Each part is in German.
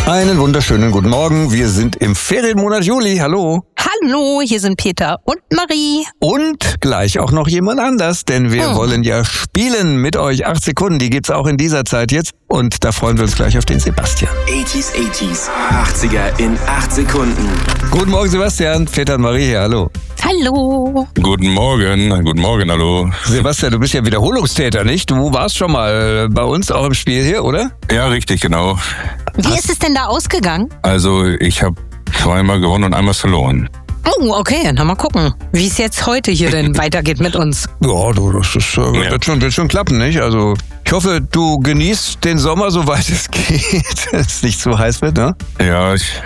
Einen wunderschönen guten Morgen. Wir sind im Ferienmonat Juli. Hallo. Hallo, hier sind Peter und Marie. Und gleich auch noch jemand anders, denn wir wollen ja spielen mit euch. 8 Sekunden, die gibt's auch in dieser Zeit jetzt. Und da freuen wir uns gleich auf den Sebastian. 80s, 80er in 8 Sekunden. Guten Morgen, Sebastian. Peter und Marie hier, hallo. Hallo. Guten Morgen, hallo. Sebastian, du bist ja Wiederholungstäter, nicht? Du warst schon mal bei uns auch im Spiel hier, oder? Ja, richtig, genau. Wie ist es denn da ausgegangen? Also ich habe zweimal gewonnen und einmal verloren. Oh, okay, dann mal gucken, wie es jetzt heute hier denn weitergeht mit uns. Ja, das ist, wird schon klappen, nicht? Also ich hoffe, du genießt den Sommer, soweit es geht, dass es nicht zu heiß wird, ne? Ja, ich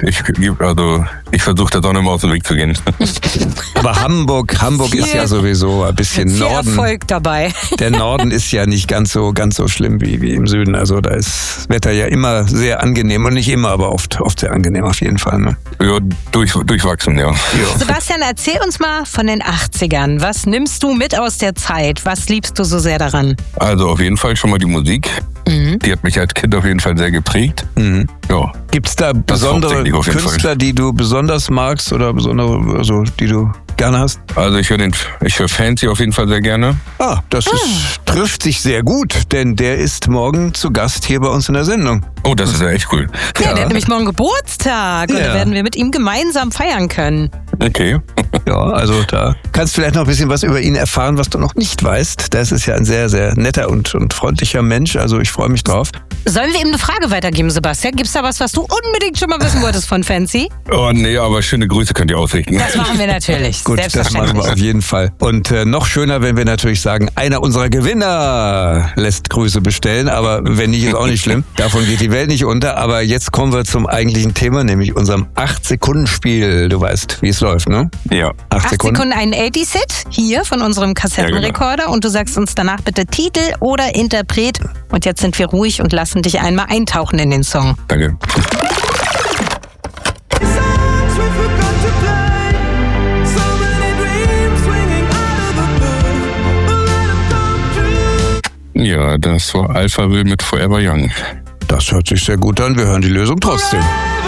versuche der Sonne mal aus dem Weg zu gehen. Aber Hamburg ist ja sowieso ein bisschen Viel Norden. Erfolg dabei. Der Norden ist ja nicht ganz so schlimm wie im Süden. Also da ist das Wetter ja immer sehr angenehm und nicht immer, aber oft sehr angenehm auf jeden Fall. Ne? Ja, durchwachsen, ja. Sebastian, erzähl uns mal von den 80ern. Was nimmst du mit aus der Zeit? Was liebst du so sehr daran? Also auf jeden Fall schon mal die Musik. Die hat mich als Kind auf jeden Fall sehr geprägt. Ja. Gibt's da besondere Künstler, die du besonders magst oder besondere, also die du gerne hast? Also ich höre Fancy auf jeden Fall sehr gerne. Trifft sich sehr gut, denn der ist morgen zu Gast hier bei uns in der Sendung. Oh, das ist ja echt cool. Ja, der hat nämlich morgen Geburtstag und da werden wir mit ihm gemeinsam feiern können. Okay. Ja, also da kannst du vielleicht noch ein bisschen was über ihn erfahren, was du noch nicht weißt. Das ist ja ein sehr, sehr netter und freundlicher Mensch, also ich freue mich drauf. Sollen wir ihm eine Frage weitergeben, Sebastian? Gibt's da was du unbedingt schon mal wissen wolltest von Fancy? Oh nee, aber schöne Grüße könnt ihr ausrichten. Das machen wir natürlich. Gut, das machen wir auf jeden Fall. Und noch schöner, wenn wir natürlich sagen, einer unserer Gewinner lässt Grüße bestellen, aber wenn nicht, ist auch nicht schlimm. Davon geht die Welt nicht unter. Aber jetzt kommen wir zum eigentlichen Thema, nämlich unserem 8-Sekunden-Spiel. Du weißt, wie es läuft, ne? Ja. 8 Sekunden einen 80-Sit hier von unserem Kassettenrekorder und du sagst uns danach bitte Titel oder Interpret. Und jetzt sind wir ruhig und lassen dich einmal eintauchen in den Song. Danke. Ja, das war Alphaville mit Forever Young. Das hört sich sehr gut an. Wir hören die Lösung trotzdem.